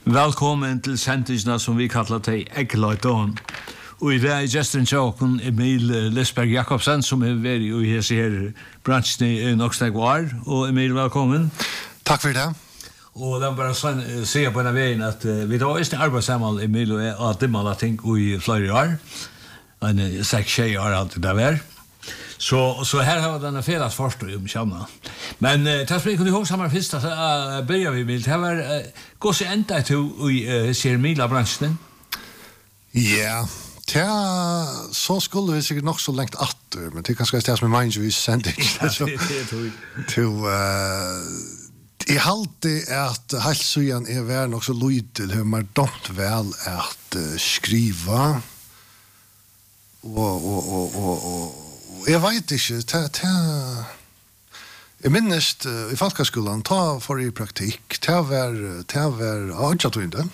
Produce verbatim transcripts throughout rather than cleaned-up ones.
Velkommen til sendisene som vi kallar til Eggløyton. Og i det er Justin Joken, Emil Lisberg Jakobsen, som er ved i hese her bransjen i Noksneg var. Og Emil, velkommen. Takk for det. Og la meg bare se på denne veien at uh, vi da er arbeid sammen, Emil og jeg, og dimmer ting i flere år. En seks tjej år alltid det var. Så så här har den felas först om känna. Men uh, tas vi kunde ihåg samma första så uh, börjar vi med det var uh, gå så ända till i uh, Sermila branschen. Ja, ja, så skulle vi sikkert nok så lengt atter, men det er kanskje det som er mind vi sender ikke. Til, jeg halte at halsøyen er vær nok så lydel, har man domt vel at uh, skriva, og, og, og, og, og jeg vet ikke, ta, ta, jeg minnes uh, i Falkaskolan, ta for i praktikk, ta var, ta var avgjattvinde,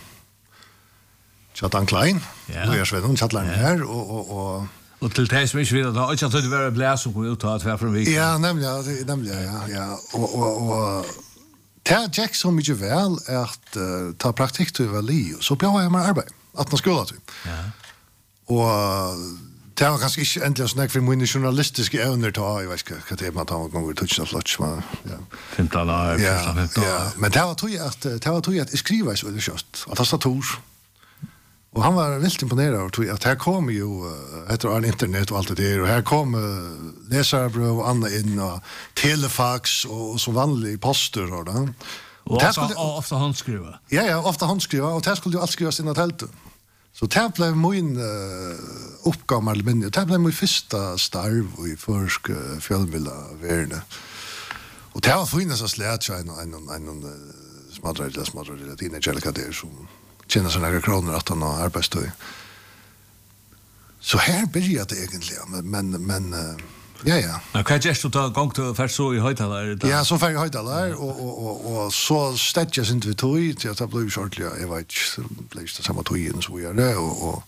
Tjatan Klein, ja. Lujas Vedon, Tjatlan her, og, og, og Og til det som ikke vil at det ikke være blæs som kommer ut av hver fra viken. Ja, nemlig, ja, nemlig, ja, ja. Og, og, og det er Jack så mye vel at uh, ta praktikk til var li, så bjør jeg med arbeid, at man skulle til. Ja. Og det var kanskje ikke endelig sånn for mine journalistiske evner til, jeg vet ikke hva det er med at han går i tøtjen av flott, men ja. femten år, ja, femten år. Ja, men det var tog at, det var tog at jeg skriver så veldig kjøst, at tastatur. Og han var veldig imponeret over at her kom jo, etter all internet og alt det der, og her kom uh, leserbrøv og andre inn, og telefax, og, og som vanlig poster. Og, da. og, og, skulle, og ofte håndskriva. Ja, ja, ofte håndskriva, og det skulle jo alt skrives inn av teltet. Så det ble min uh, oppgave med alminne, det ble min første starv i først uh, fjellmiddelverdene. Og det var finnes å slæte en, en, en, en smadre eller smadre eller teenager der som tjänar såna här kronor att han har arbetstid. Så här började det egentligen, men men men uh, ja ja. Men kan jag just ta gång till för så i höjtalare då? Ja, så för i höjtalare och och och och så stätjas inte vi tog till att det blev shortly. Jag vet inte, blev det samma tog in så vi är det och och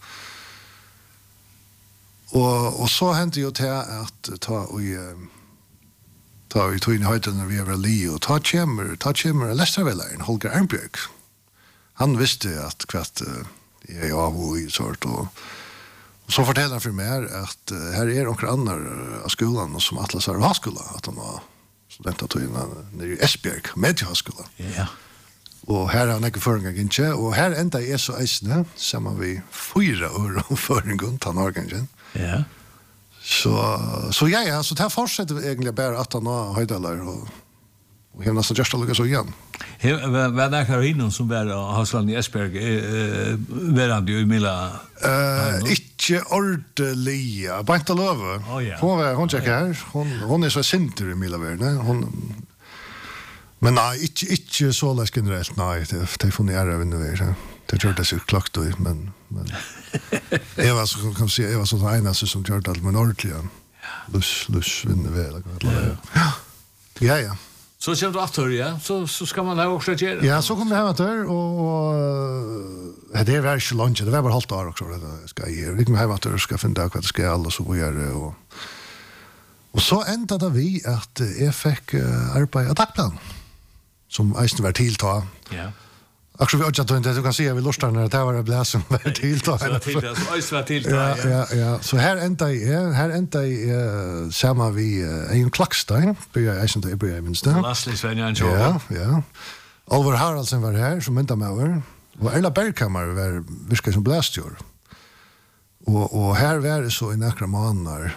och och så hände ju till att ta och ta vi tog in i höjtalare när vi var li och ta chamber, ta chamber Lesterville Holger Arnbjörk. Han visste at kvart uh, jeg av og i sort, og, og så forteller han for meg at uh, her er noen andre av skolen som Atlas er havskolen, at han var studenter til nere i Esbjerg, Mediehavskolen. Ja. Og her har han ikke føringen ikke, og her enda er så eisende, sammen vi fyra år og føringen, ta Norgen. Ja. Så, så ja, ja, så det fortsetter vi egentlig bare at han har høydaler, og og hevna så just lukka så igjen. Hvad er Karin som var Havsland i Esbjerg, var han jo i Milla? Uh, ikke ordentlig, Beinta Løve. Oh, ja. Hun var, hun tjekker her. Hun, hun er så sinter i Milla-verden. Hun, men nei, ikke, ikke så les generelt, nei. Det, det er funnet ære av innover. Det gjør det sikkert klart, men, men jeg var så, kan si, jeg var så den eneste som gjør det, men ordentlig. Lus, lus, innover. Ja, ja. ja. Så kommer du aftur, ja, så, så skal man ha også gjøre. Ja, så kommer jeg aftur, og, og det var ikke lunch, det var bare halvt år også, det skal jeg gjøre. Vi kommer hjem aftur, skal finne ut hva det skal, og så går jeg det. Og, og så enda da vi at jeg fikk uh, arbeid av dagplan, som eisen var tilta. Ja. Akkurat vi har ikke du kan si at vi lortar når det var blæs som var tilta. Så var tilta, så eisen var tilta, ja. Ja, ja, så her enda jeg, her enda jeg, sammen vi Eion Klakstein, bygger jeg eisen til jeg bygger jeg minst det. Lasli Svenja en tjål. Ja, ja. Alvar Haraldsen var her, som mynda med over. Og Erla Bergkammer var virket som blæstjør. Og, og her var det så i nekra måneder.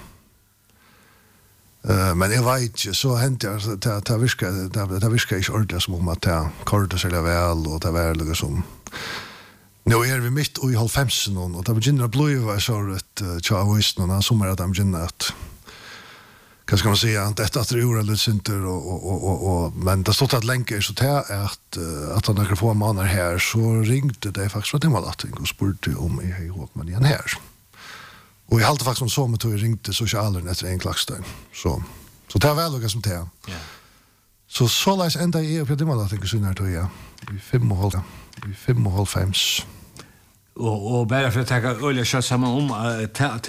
Uh, men jeg vet ikke, så hendte jeg, det, det, virket, det, det virket ikke ordentlig som om at det kordet seg vel, og det var liksom. Nå er vi midt i halvfemsen, og det begynner å bli så rett uh, tja av høysten, og så er det begynner at hva skal man si, at dette at det gjorde litt synter, og, og, og, og, og, men det stod at lenge så til at, uh, at han ikke få måneder her, så ringte det faktisk fra Timalating og spurte om jeg har håpet meg igjen her. Og jeg halte faktisk om så med tog jeg ringte sosialeren etter en Klakstein. Så, så det var vel noe som det. Ja. Så så leis enda jeg opp i Timalating og synner tog jeg. I fem og halv, i fem og halv fems. Og, og bare for å tenke øye kjøtt sammen om, uh,